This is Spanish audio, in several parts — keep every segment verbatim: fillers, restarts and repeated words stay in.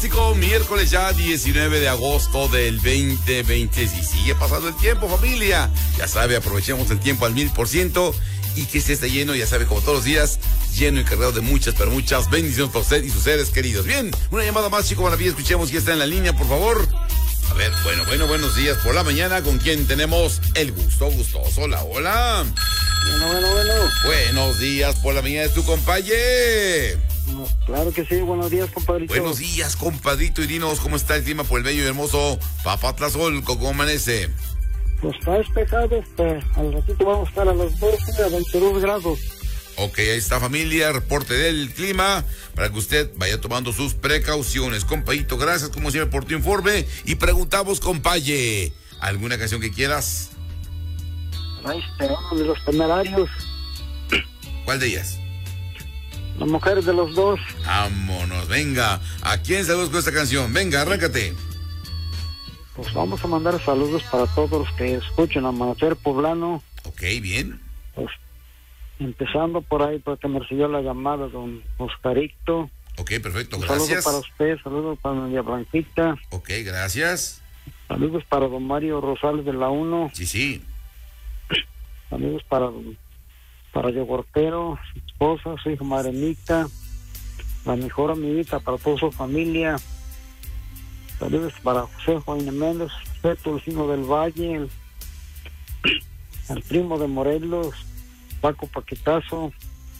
Miércoles ya diecinueve de agosto del veinte veinte. Y sigue pasando el tiempo, familia. Ya sabe, aprovechemos el tiempo al mil por ciento. Y que se esté lleno, ya sabe, como todos los días, lleno y cargado de muchas, pero muchas bendiciones para usted y sus seres queridos. Bien, una llamada más, Chico Maravilla. Escuchemos quién está en la línea, por favor. A ver, bueno, bueno, buenos días por la mañana. ¿Con quién tenemos el gusto gustoso? Hola, hola. Bueno, bueno, bueno. Buenos días por la mañana, ¿es tu compañero? No, claro que sí, buenos días, compadrito. Buenos días, compadrito, y dinos cómo está el clima por el bello y hermoso Papatlazolco, ¿cómo amanece? Pues está despejado, este, al ratito vamos a estar a los doce a veintidós grados. Ok, ahí está, familia, reporte del clima, para que usted vaya tomando sus precauciones. Compadrito, gracias como siempre por tu informe, y preguntamos, compaye, ¿alguna canción que quieras? Ahí está, uno de los Temerarios. ¿Cuál de ellas? Las Mujeres de los Dos. Vámonos, venga. ¿A quién saludos con esta canción? Venga, arráncate. Pues vamos a mandar saludos para todos los que escuchen Amanecer Poblano. Ok, bien. Pues empezando por ahí, porque me recibió la llamada don Oscarito. Ok, perfecto, Un gracias. saludo para usted, saludos para María Blanquita. Ok, gracias. Saludos para don Mario Rosales de la uno. Sí, sí. Saludos para para Yogurtero, su esposa, su hija Marenita, la mejor amiguita para toda su familia. Saludos para José Juan Méndez, Peto, el Vecino del Valle, el, el primo de Morelos, Paco Paquetazo,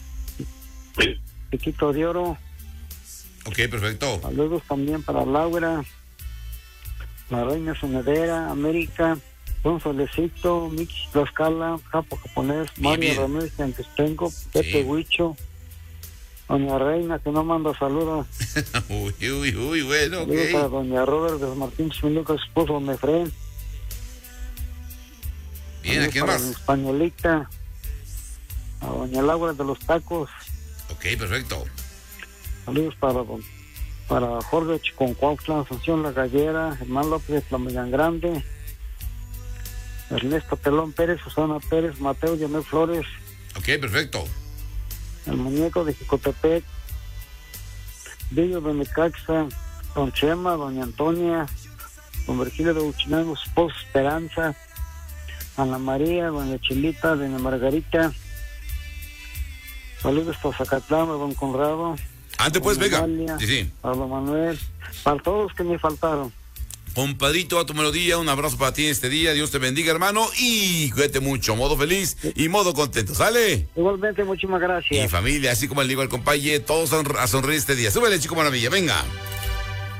Piquito de Oro. Ok, perfecto. Saludos también para Laura, la Reina Sonedera, América, Don Solecito, Mix Tlaxcala, Japo Japonés, Bien, Mario bien. Ramírez Cantestengo, Pepe Sí. Huicho, Doña Reina, que no manda saludos. Uy, uy, uy, bueno, Saludos para ok. Doña Robert de Martín Similuca, su esposo Don Efraín. Bien, ¿a Saludos quién para más? mi españolita, a Doña Laura de los Tacos. Ok, perfecto. Saludos para don, para Jorge Chiconcuautla, Asunción La Gallera, Germán López de Flamellán Grande, Ernesto Pelón Pérez, Susana Pérez, Mateo Yamel Flores, Ok, perfecto. el muñeco de Jicotepec, Villo de Necaxa, don Chema, doña Antonia, don Virgilio de Uchinango, su esposa Esperanza, Ana María, doña Chilita, doña Margarita. Saludos para Zacatlán, a don Conrado. Antes pues, doña venga. Amalia, Sí, sí. para don Manuel, para todos los que me faltaron. Compadrito, a tu melodía, un abrazo para ti este día. Dios te bendiga, hermano, y cuídate mucho. Modo feliz y modo contento, ¿sale? Igualmente, muchísimas gracias. Y familia, así como le digo al compañero, todos son a sonreír este día. Súbele, Chico Maravilla, venga.